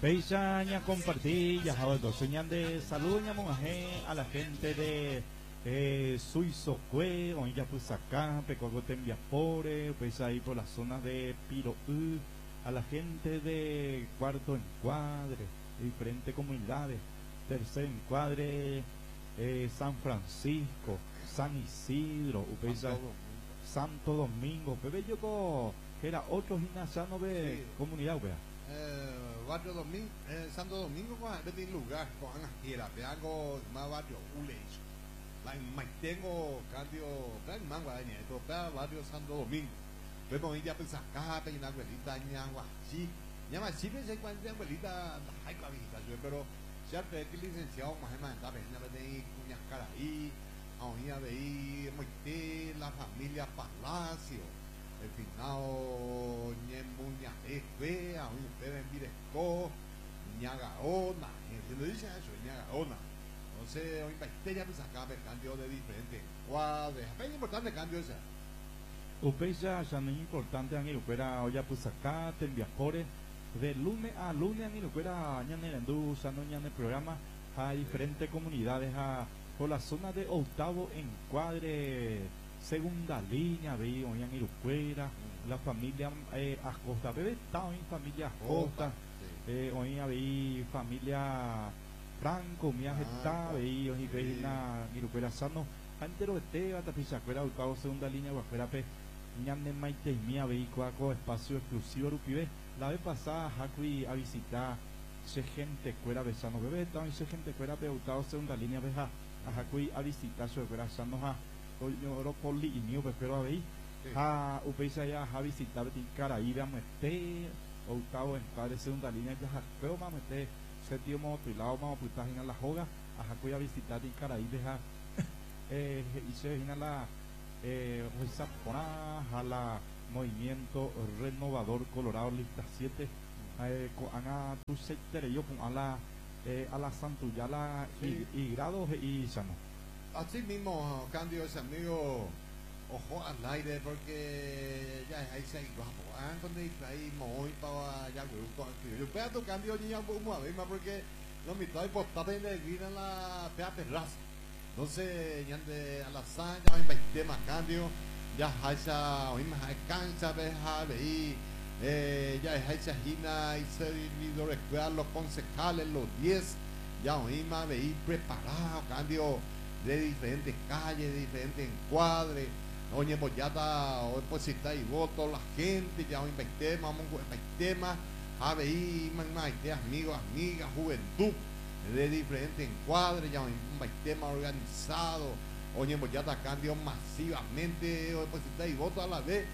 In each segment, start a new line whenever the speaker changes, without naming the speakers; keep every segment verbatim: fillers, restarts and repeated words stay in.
Peisa ña compartir, ya jodo, señal de salud, ña monje, a la gente de eh, Suizo Cue, o ya pues acá, Pecogo Tembiapore, pues ahí por las zonas de Piro U, a la gente de Cuarto Encuadre, diferentes comunidades, Tercer Encuadre, eh, San Francisco, San Isidro, Upeisa, Santo Domingo, Pepe yo co, que era otro gimnasio de sí. Comunidad, Upea.
Eh, barrio Domingo, eh, Santo Domingo, con el lugar, con Ana Gira, Peago, más barrio, Uleis. La tengo cambio, gran mango, pero para barrio Santo Domingo. Pero con ella pues acá, pero una abuelita, ñangua, sí. Llama, sí, pensé que cuando abuelita, hay la visitación, pero ya te que licenciado, más o menos, también de ahí, cuñas caraí, a unidad de ahí, Moité, la familia Palacio. El finado Ñemuña Efe, a un ustedes en Viresco, Ñagaona, se lo dicen eso, Ñagaona. Entonces, hoy Paiste ya pues acá el cambio de diferentes cuadros, es importante el cambio ese.
Upeya ya no es importante, Ani Luquera, hoy pues acá, Tembiapore, de lunes a lunes, Ani Luquera, Ñanerandú, ya no en el programa, a diferentes comunidades, a por la zona de octavo encuadre. Segunda línea, veía hoy en Irucuera, mm. la familia eh, Acosta, bebé estaba en familia Acosta, sí. eh, hoy había familia Franco, mi está, veía hoy veía en Irucuera Sano, antes lo estaba, tapizacuera, ubicado segunda línea, guacuera, pe, ñande maite y mía, veía cuaco, espacio exclusivo, rupibe, la vez pasada, Jacui a visitar, se gente cuera besano, bebé estaba en se gente cuera, pe, ubicado segunda línea, veja, a Jacui a visitar, su cuera Sano, ja. Yo poli y mío pero a ver a upeisa ya a visitar tin Caraíbe a meter octavo en padre segunda línea ya pero vamos a meter séptimo motilado vamos a putar en la joga a jacoy a visitar tin Caraíbe a eh y se viene la eh a la movimiento renovador Colorado lista siete eh a tu sector yo a la eh, a la Santuyala y, y grados y sano.
Así mismo, cambio ese amigo, ojo al aire, porque ya ahí se guapo. Antes de ahí muy para allá, yo voy a tu cambio ni a más porque no me estoy postando en la pea terraza. Entonces, ya de a la sangre, ya me invité más cambio, ya hay esa, hoy me alcanza a ver, ya hay esa gina y se lo recuerdan los concejales, los diez, ya hoy me veí preparado, cambio. De diferentes calles, de diferentes encuadres, oye, pues ya está, hoy pues si está y voto, la gente, ya hoy invitemos, vamos a invitemos, a ver, amigos, amigas, juventud, de diferentes encuadres, ya hoy invitemos organizado, oye, pues ya está cambio masivamente, hoy pues si está y voto a la vez,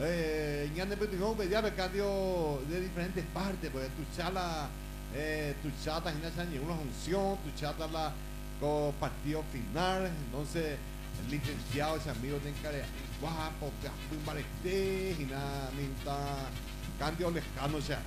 eh, ya no me cambio de diferentes partes, porque tu chala, eh, tu chata, en una función, tu chata la con partido final, entonces el licenciado ese amigo de cara guapo, muy marete y nada, minta cambio lejano ya.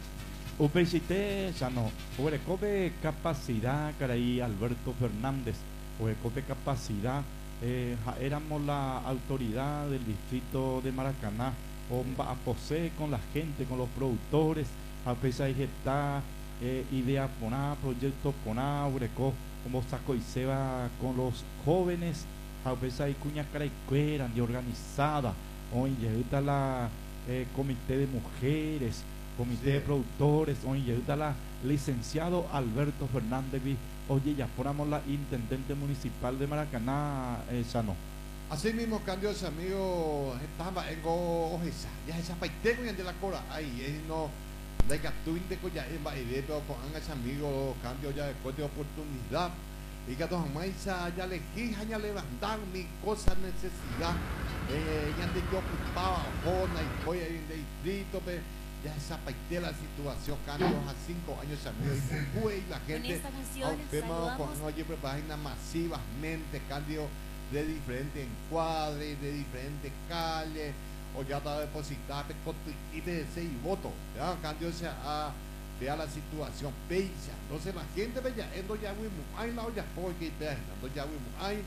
Upecité, ya no, Ubecope capacidad, caray Alberto Fernández, Ubecope capacidad, eh, éramos la autoridad del distrito de Maracaná, a posee con la gente, con los productores, a pesar de estar eh, idea poná, proyecto poná, Ubeco como Saco y Seba con los jóvenes, a veces hay cuñas cara y cueran de organizada, hoy llega la eh, comité de mujeres, comité sí. de productores, hoy llega la licenciado Alberto Fernández, oye ya ponamos la intendente municipal de Maracaná, eh, Sano.
Así mismo cambio ese amigo, estaba en go, ya esa paiteco de la cora, ahí no. De que tú indico ya en baile, pero con ese amigo cambio ya después de oportunidad y que todos más ya le quija ya levantar mi cosa necesidad eh, ya de yo ocupaba zona y voy a ir de distrito pero ya esa parte la situación cambió a cinco años amigo y fue y la gente aunque con oye páginas masivamente cambio de diferentes encuadres de diferentes calles o ya está depositada y de seis votos, ya cambio a vea la situación bella, entonces la gente bella, endo ya muy hay la olla porque vea, endo ya muy hay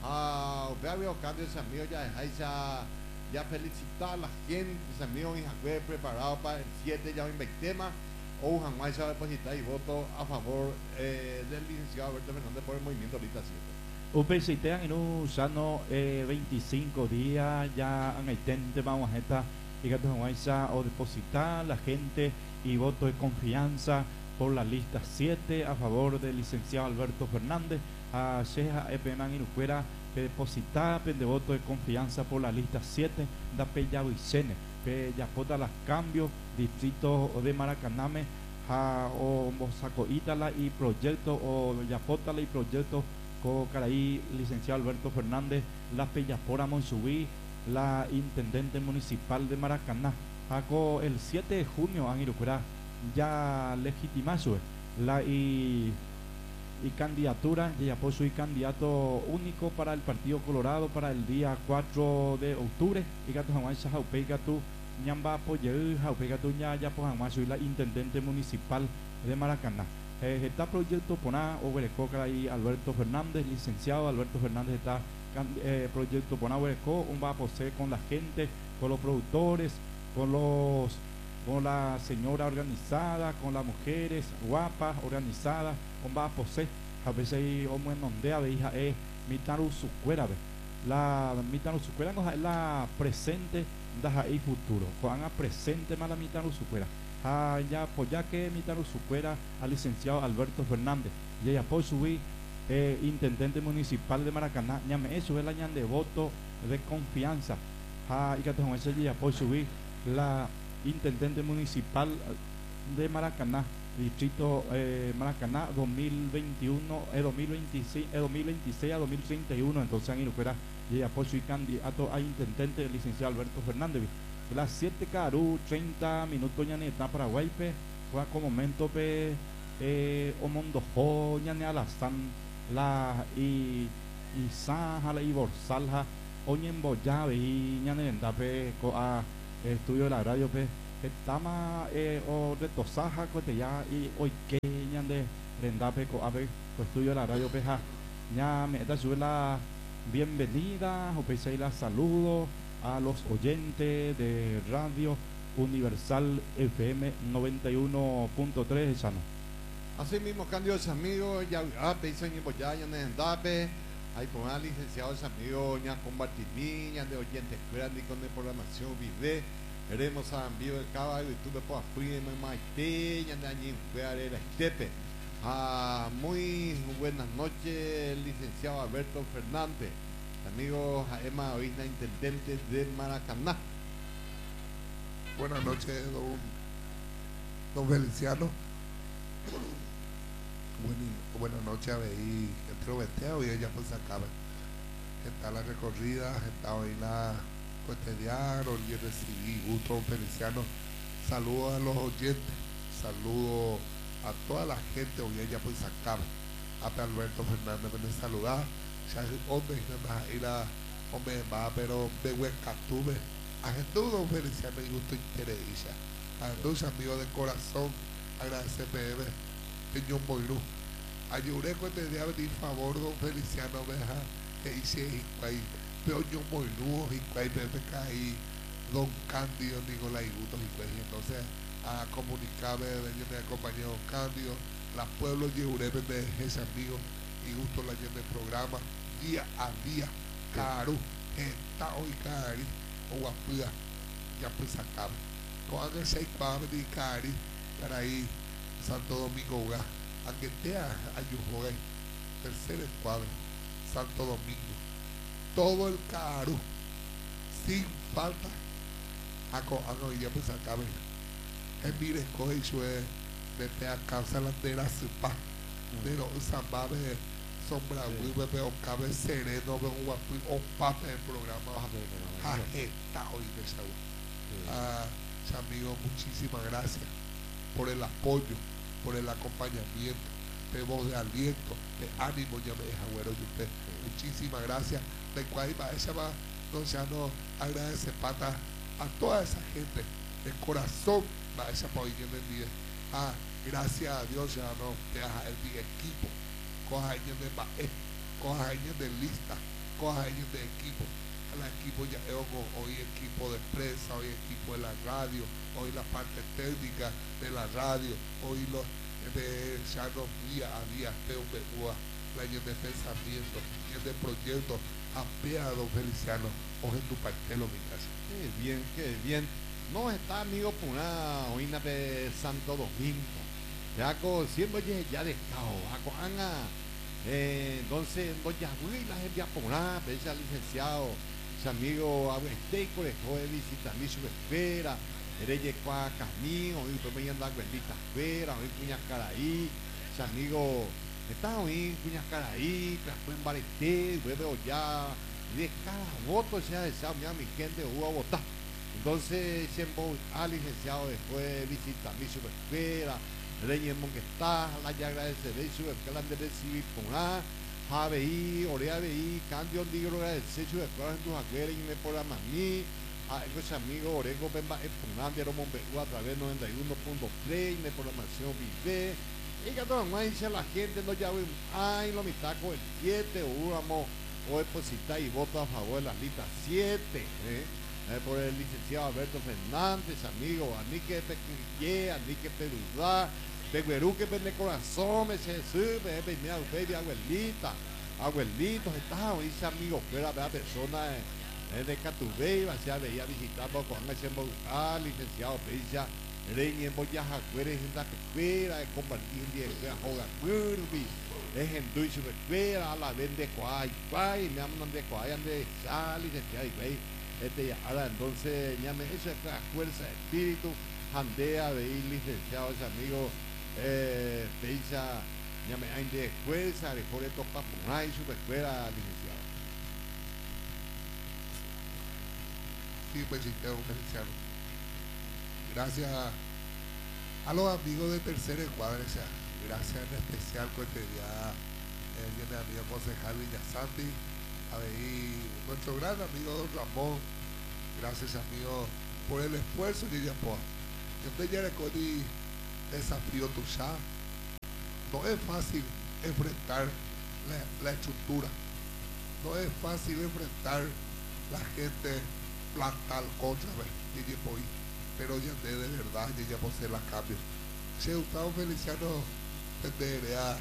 ah vea veo cambio ese amigo ya ya ya felicitar a la gente, ese amigo y fue preparado para el siete ya un tema o jamás se va a depositar y voto a favor eh, del licenciado Alberto Fernández por el movimiento Lista siete.
Upecitean en un sano eh, veinticinco días ya en el tente vamos a estar y que o depositar la gente y voto de confianza por la lista siete a favor del licenciado Alberto Fernández a Sheja Epeman y Nucuera que depositar de voto de confianza por la lista siete da Peya Vicene que ya vota los cambios distrito de Maracaname a o Mosaco Ítala y proyecto o Yapótala y proyecto con Caraí licenciado Alberto Fernández la Pellapora Monsubí la intendente municipal de Maracaná Jaco el siete de junio en Irucurá ya legitimazo la y, y candidatura de apoyo y candidato único para el Partido Colorado para el día cuatro de octubre y gato jamás Jaupe gato ñamba apoyar Jaupe gato ya ya pues jamás soy la intendente municipal de Maracaná eh, está proyecto Poná Obereco y Alberto Fernández licenciado Alberto Fernández está eh, proyecto Poná Obereco un va a poseer con la gente con los productores con los con la señora organizada, con las mujeres guapas organizadas, con va a poseer, a veces hay homo en donde a veces es mitaru su cuera, la mitaru su cuera es la presente da ahí futuro, con a presente más la mitaru su cuera, ah ya pues ya que mitaru su cuera al licenciado Alberto Fernández, y ella por subir eh, intendente municipal de Maracaná, ya me eso es la ñan de voto de confianza, ah y que te ese ya por subir la intendente municipal de Maracaná, distrito eh, Maracaná dos mil veintiuno, eh, dos mil veintiséis, eh, dos mil veintiséis a dos mil treinta y uno, entonces en Iruquera y apoyo y candidato a intendente el licenciado Alberto Fernández. Las siete Caru, treinta minutos ya está Paraguay, pe, fue como momento pe, eh, o Mondojo, ya ne Alazán, la y y Sanja, y Borsalja, Oñen Boyave y ya ne pe, a estudio de la radio pe estama eh, o de Tosaja cote ya y hoy que ñan de rendape co a ver estudio de la radio pe ja ña me da sube la bienvenida o pese la saludo a los oyentes de Radio Universal F M noventa y uno punto tres sano.
Así mismo candidatos amigos ya ah peisan y boya ñan de rendape ahí pongan licenciados amigos ña combatimí ña de oyentes grandes con de programación vive queremos a envío del caballo y tú me puedas fui me maite ña de añi fuera estepe ah muy buenas noches licenciado Alberto Fernández amigos Emma Oisna intendente de Maracaná.
Buenas noches don don Feliciano. Buen, buenas noches a ver el trovesteo y ella pues se acaba está la recorrida está hoy la cotidiano y recibí gusto don Feliciano saludos a los oyentes saludos a toda la gente hoy ella pues se acaba a Alberto Fernández me saludar ya hombre ir a hombre va pero de hueca tuve a Jesús don Feliciano y gusto interés a Jesús amigos de corazón agradecer bebé señor Moirú ayudé con el día de favor don Feliciano veja que hice y cuay peoño Moirú y cuay bebé caí don Cándido Nicolás y gusto y cuay entonces a comunicarme de mi compañero don Cándido la pueblo llevaré de ese amigo y gusto la llene del programa día a día caro está hoy cari o guapuda ya pues acaba con el seis para de cari para ahí Santo Domingo Uga aunque te ayudó tercer escuadro Santo Domingo todo el caro sin falta a co ya pues acabe el mire coge y sue desde a causa la de la supa de los zambabe sombra muy bebé o cabe sereno ve un guapo o pape el programa está hoy de esa ah amigo muchísimas gracias por el apoyo por el acompañamiento de voz de aliento de ánimo ya me deja güero de usted muchísimas gracias de cual va esa va no ya no agradece pata a toda esa gente de corazón va esa para hoy me día ah gracias a Dios ya no te deja el equipo coja años de bae coja años de lista coja años de equipo al equipo ya hoy equipo de prensa, hoy equipo de la radio, hoy la parte técnica de la radio, hoy los de Chano día a día, Teo Beúa, la de pensamiento, de proyecto, apea a don Feliciano, hoy en tu partelo, mi casa.
Qué bien, qué bien. No está amigo por una oína de Santo Domingo. Ya con siempre ya de cao, con Ana. Eh, entonces, voy a huir la gente a poner, ese licenciado, ese amigo, a este colegio de visita, mi su espera, eres de qua camino, y tú me andas bendita espera, hoy cuña caraí, ese amigo, está hoy cuña caraí, traspo en barete, vuelve ya, y de cada voto se ha deseado, mira mi gente, hubo a votar. Entonces, siempre al licenciado después de visita, mi su espera, Reyes Monquestá, la ya agradeceré y su escala de recibir con A, Javeí, Orea Veí, Candio Ligro, agradecer su escala en tus agueras y me por a mí, a esos amigos, Orengo, Bemba, Espunante, Romón Beú a través de noventa y uno punto tres, y me por la mansión Vive, y que todo más dice la gente, no ya ven, ay, lo mitad con el siete, o uramos, o depositar y voto a favor de la lista siete, eh. Eh, por el licenciado Alberto Fernández, amigo, a mí que Pequille, a mí que Perudá, Peguerú que vende corazón, me se sube, mi baby, abuelita, abuelitos, está dice amigo, fuera de la persona eh, de Catubey, va a ser veía visitar con ese ah, licenciado Pella, Rey en Boyaja, Cueres en la Pecuera, compartir en la Joga Curvi, es en Duicho Pecuera, la vende Cuay, Cuay, me aman de Cuay, ande sal, licenciado y Bey. Este ya, ahora entonces llame esa fuerza de espíritu, Andea de ir licenciado ese amigo eh, Peisa, llame de fuerza, de por estos papunay, su escuela licenciado.
Sí, pues sí, tengo Feliciano. Gracias a los amigos de Tercera Cuadra, gracias en especial por este día el día de amigo concejal Villasanti, a ver, nuestro gran amigo don Ramón, gracias amigo por el esfuerzo que ella pone. Yo te ya con el desafío tuya. No es fácil enfrentar la, la estructura, no es fácil enfrentar la gente plantal contra ella hoy, pero ya de, de verdad ella posee los cambios. Che, Gustavo Feliciano tendría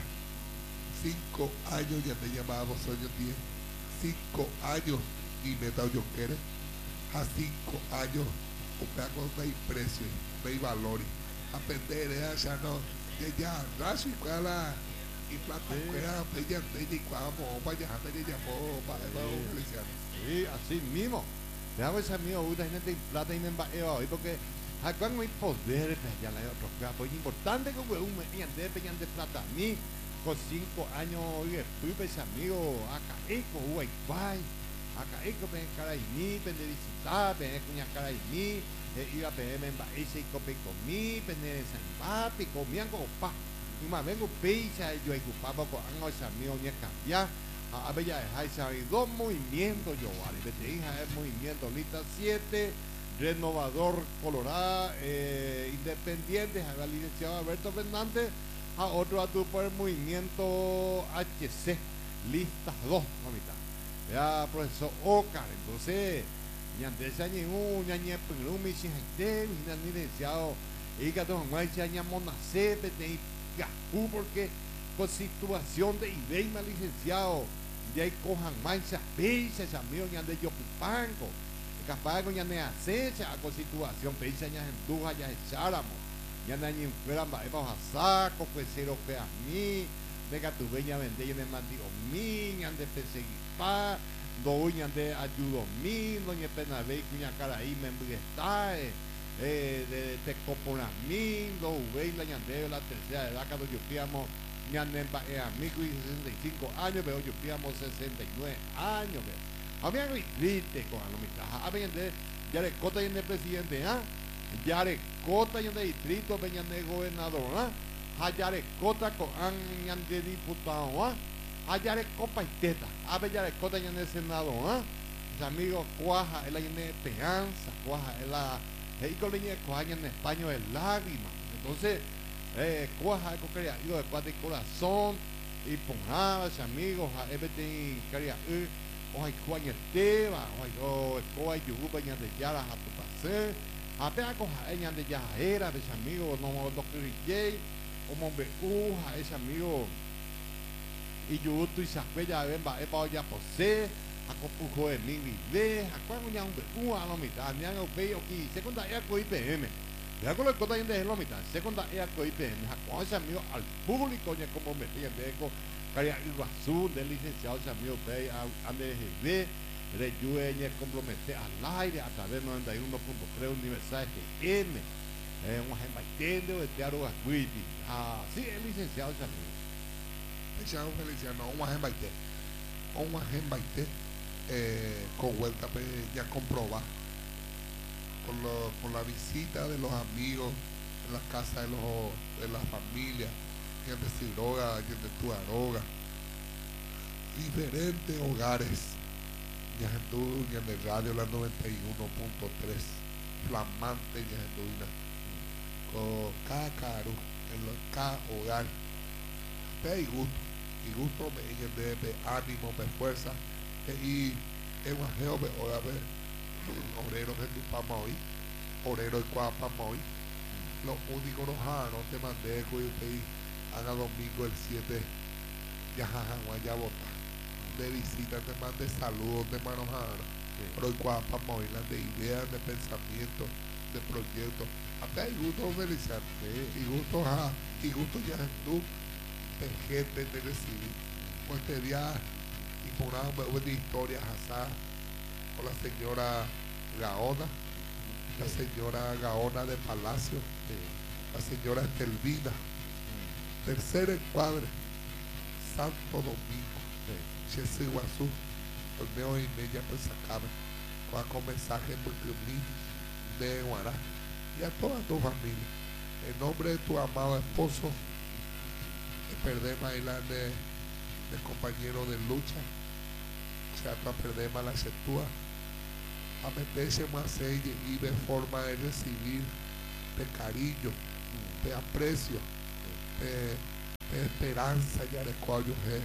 cinco años, ya te llamábamos años diez. Cinco años y meta yo quiere a cinco años comprar con no hay precio, no hay valor aprender ya no ya raso y cuala y plata cuera ella ella cuamo vaya a tener llamó para Feliciano.
Sí, así mismo. Déjame ese amigo una gente plata y me embaeo hoy porque acá no hay poder ya la otro pues importante que un mediante peñan de plata a mí con cinco años, oye, fui ese amigo, acá eco, guay, acá eco, pen caraimí, pen de visitar, pen cuña caraimí, iba a pedir en ese cope comí, pen de San comían como pa, y más vengo peisa, yo hay cupaba con ese amigo, ni cambiar, a ver ya hay dos movimientos, yo, vale, te hija el movimiento, lista siete, renovador colorado, eh, independiente, a la licenciada Alberto Fernández, a otro a tu por el movimiento H C, listas dos, mamita. Ya, profesor Ocar, entonces, ñandesa ni un, ñañe pelumi, si gente, ni licenciado, y que todo no hay ña monace, de gasú, porque con situación de ideima licenciado, de ahí cojan manchas, peisas, amigos, ñande yo pipango, capaz con ñane acecha, con situación, peisas, ña enduja, ya echáramos. Ya nadie fuera vamos a saco, pues cero fe a mí, venga tu veña vende y en el mandigo mí, ande perseguir pa, doña de ayudo mí, doña pena ve cuña cara ahí me está, eh, de te copona mí, do ve la ñande la tercera edad cuando yo piamos, ñande a mí con sesenta y cinco años, pero yo piamos sesenta y nueve años, había algo triste con la mitad, había de ya le cota y en el presidente, ah, Yarecota y de distrito venían de gobernador, ¿ah? Yarecota con añan de diputado, ¿ah? Yarecopa y teta, a ver Yarecota y en el senado, ¿ah? Mis amigos, cuaja, el año de peanza, cuaja, el la, el coleña cuaja en español es lágrima, entonces, eh, cuaja, el coquería, yo de cuatro corazón, y ponjaba, mis amigos, a everything, quería, Oi, coña teva, oi, oi, coi, yuba, ña de yara, a tu pase. Até a coja, ña de ya era, de ese amigo, no, no, critiquei, como me uja, ese amigo. Y yo tu y sacue ya ven, va, eva, ya posee, a copujo de mi vive, a cuando ya un becu, a la mitad, ña no veo que se conta ya con I P M. Ya con lo que está de la mitad, se conta ya con I P M, a cuando ese amigo al público, ya como me tiene de eco. Caria Iguazú, del licenciado Samio Bey, A D G B, de Yueña, compromete al aire a través de noventa y uno punto tres Universal G M, un agente entende de Tearo Gascuiti. Ah, sí, el licenciado Samio.
Licenciado Feliciano, un agente, un agente con vuelta ya comprobada, con, lo, con la visita de los amigos en las casas de, los, de la familia. De Siroga, de Tuaroga, diferentes hogares, Yajendú, de Radio La noventa y uno punto tres, flamante Yajenduina, con cada caro, en los, cada hogar, te y gusto, y gusto me de, de ánimo, de fuerza, y evangelio de hora de obrero de tu pamoy, obrero de cuapamoy, lo único no no te mandé que usted haga domingo el siete ya ya vota de visita, te mande saludos de manojana, pero cuapa movilas de ideas, de pensamientos, de proyectos, hasta hay gusto Feliciano, y gusto ja, y gusto ya tú de gente de recibir pues este día y por una historia asá con la señora Gaona, la señora Gaona de Palacio, la señora Estelvina. Tercer encuadre, Santo Domingo, Chese Iguazú, torneo y media pues sacaba, con mensaje de Guará y a toda tu familia. En nombre de tu amado esposo, perdemos de, de compañero de lucha, o sea, tu perdemos la sectúa, a meterse más ella y de forma de recibir de cariño, de aprecio. De, de esperanza ya de cual yo sé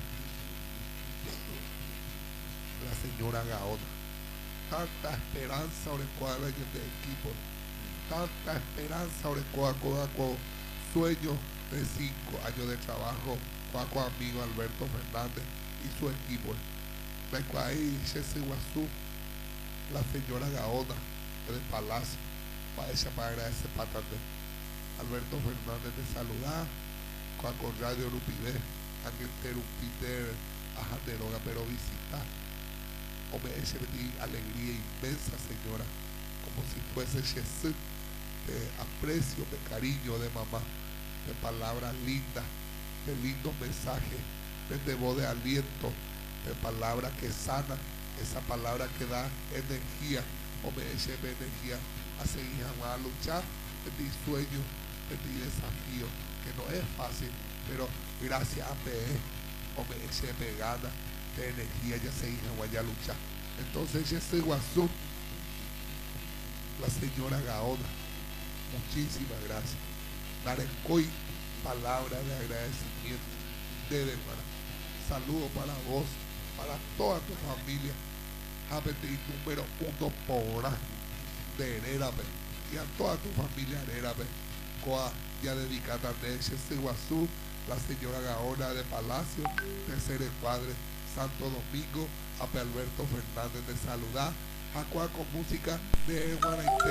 la señora Gaona, tanta esperanza sobre cual hay de equipo, tanta esperanza sobre cual con sueños de cinco años de trabajo con amigo Alberto Fernández y su equipo, la cual ahí Chese Iguazú, la señora Gaona del Palacio, para ella para agradecer para tanto Alberto Fernández de saludar con Radio Lupide, a que interrumpir a Janderoga, pero visitar, o me eche alegría inmensa, señora, como si fuese Jesús, de aprecio, de cariño de mamá, de palabras lindas, de lindos mensajes, de voz de aliento, de palabras que sanan, esa palabra que da energía, o me eche energía a seguir a luchar, de mi sueño, de mi desafío, que no es fácil, pero gracias a P E o me eche pegada de energía ya se hija vaya a luchar. Entonces ese Iguazú, la señora Gaona, muchísimas gracias. Daré hoy palabras de agradecimiento de demanda. Saludos para vos, para toda tu familia. Habete número uno por de Herérabe y a toda tu familia Herérabe. Coa ya dedicada a Ese Iguazú, la señora Gaona de Palacio, tercer encuadre, Santo Domingo, a Alberto Fernández de saludar, a Coa con música de Guaraité.